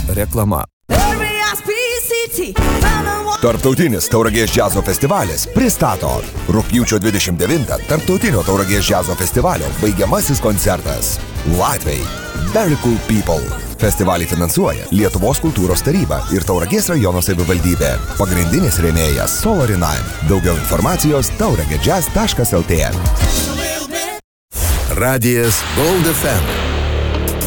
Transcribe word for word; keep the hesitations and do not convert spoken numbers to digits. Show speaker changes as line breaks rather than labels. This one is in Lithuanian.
Reklama. Tarptautinis Tauragės džiazo festivalis pristato rugpjūčio dvidešimt devintą Tarptautinio Tauragės džiazo festivalio baigiamasis koncertas. Latviai Very Cool People. Festivalį finansuoja Lietuvos kultūros taryba ir Tauragės rajono savivaldybė. Pagrindinis rėmėjas Solar Nine. Daugiau informacijos tauragėdžiaz taškas el tė. Radijas Gold ef em.